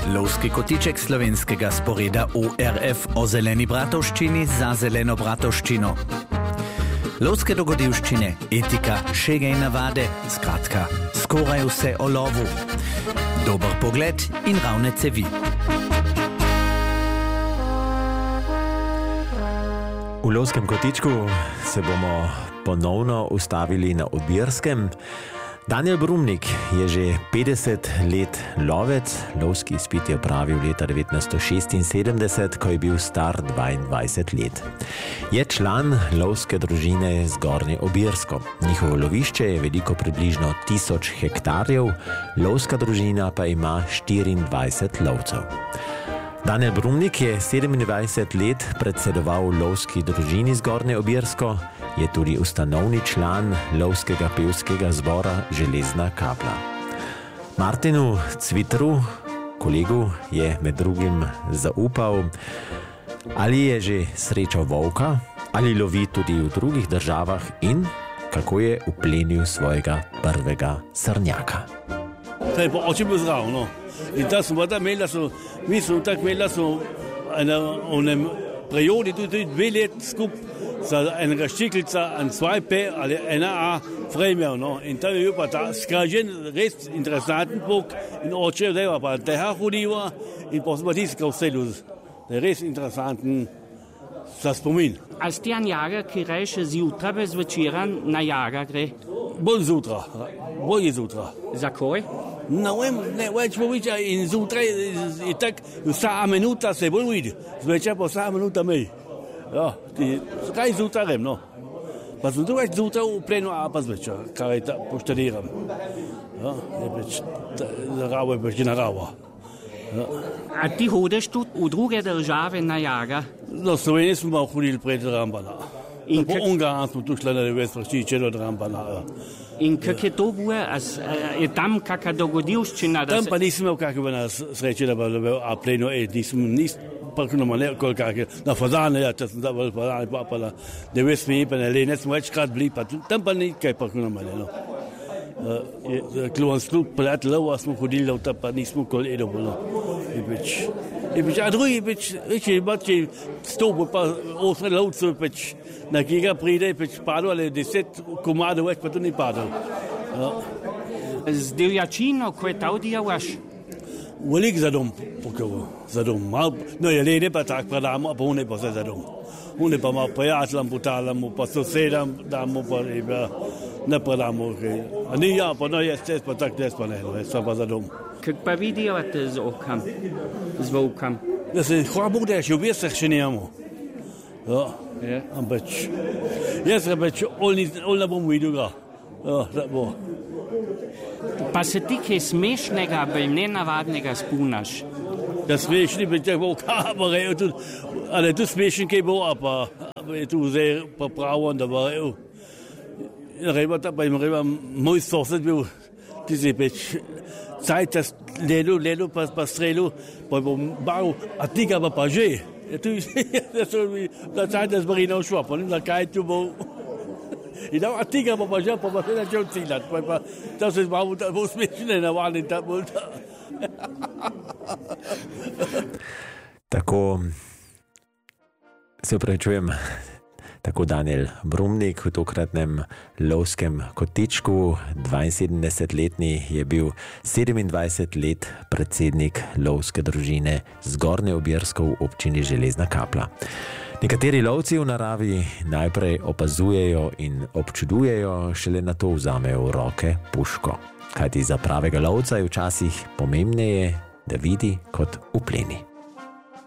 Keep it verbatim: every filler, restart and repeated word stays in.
Lovski kotiček slovenskega sporeda O R F o zeleni bratovščini za zeleno bratovščino. Lovske dogodivščine, etika, šege in navade, skratka, skoraj vse o lovu. Dober pogled in ravne cevi. V lovskem kotičku se bomo ponovno ustavili na Obirskem. Daniel Brumnik je že petdeset let lovec. Lovski izpit je opravil leta devetnajststo šestinsedemdeset, ko je bil star dvaindvajset let. Je član lovske družine Zgornje Obirsko. Njihovo lovišče je veliko približno tisoč hektarjev, lovska družina pa ima štiriindvajset lovcev. Daniel Brumnik je sedemindvajset let predsedoval lovski družini Zgornje Obirsko, je tudi ustanovni član lovskega pevskega zbora Železna kapla. Martinu Cvitru, kolegu, je med drugim zaupal, ali je že srečal volka, ali lovi tudi v drugih državah in kako je uplenil svojega prvega srnjaka. To je pa oči bil zdrav, no. In da smo da imeli, da so, mi smo tako imeli, da smo v enem periodi tudi dve let skup za enega štiklica, en svajpe ali ena A fremjal, no. In to je bil pa ta skražen, res interesanten pok in oče je pa teha hodiva in pa smo tiskal vse ljud. To je res interesanten za spomin. A ste en jager, ki reče zjutraj bez večera na jaga gre? Bolj zjutraj, bolj zjutraj. Zakaj? Ne vem, ne več poviča in zjutraj je tak, vsa minuta se bolj vidi, zvečer pa vsa minuta mej. Ja, ti, kaj zjutraj, no. Pa sem tu več zjutraj v plenu, a pa zvečer, kaj je ta poštediram. Ja, je več, narava je več narava. Ja. A ti hodiš tudi v druge države na jaga? No, v Sloveniji smo hodili pred Rambana. In po Ungarn smo tu šli na devetsto do Rambana. Ja. In kak je to bilo? Je tam kakšna dogodivščina? Tam se... pa nisem imel kakšne sreče, da bi bil a pleno, ej, nisem, nisem, pa ne nekoli kakšne, na Fazane, ja, če sem da bil Fazane, pa pa na devetsto pa ne le, ne smo večkrat bili, pa tam pa nekaj pa ne malo, no. Klovan slud, prijateljov, smo hodili, tam pa nismo koli edo, no. In več, in več, a drugi več, več je bač, stopu pa osem lovcev, več, na kjega pride, več padlo, ali deset komadov več, pa to ni padlo. Ja. Z divjačino, ko je ta odjavaš? Velik za dom, pokovo, za dom. Mal, no, je ne pa tak predamo, pa one pa se za dom. One pa malo prijateljem potalamo, pa sosedam damo, pa ne predamo. Okay. A ni ja, pa no, jaz pa tak nes pa ne, no, jaz pa za dom. Kak pa vidijo z okom, z volkom? Ja se, hvala Bog, da je še v Birsah še nijamo. Ja, ja. Ampak, jaz rebeč, ol ne bom videl ga. Ja, da bo. Pa se ti kaj smešnega, bolj nenavadnega spunaš? Ja, smešni, bi tako bo kabarejo tudi, ali tu smešen kaj bo, a pa je tu zdaj pa pravo, da bo rejo. Reba ta pa im reba, moj sosed bil, ti si peč, cajt, lelu, lelu, pa, pa strelu, pa bom baril, a ti ga pa pa že. Ja, tu je, da cajt je zbarina ušla, pa nim, da kaj tu bo. In da, a ti ga pa pa že, pa pa se začel ciljati, pa pa, da se zbavil, da bo smešne navali, da bo ta. Tako se upravičujem, tako Daniel Brumnik v tokratnem lovskem kotičku, dvainsedemdesetletni je bil sedemindvajset let predsednik lovske družine Zgornje Obirsko v občini Železna kapla. Nekateri lovci v naravi najprej opazujejo in občudujejo, šele nato vzamejo v roke puško. Kajti za pravega lovca je včasih pomembneje, da vidi kot v pleni.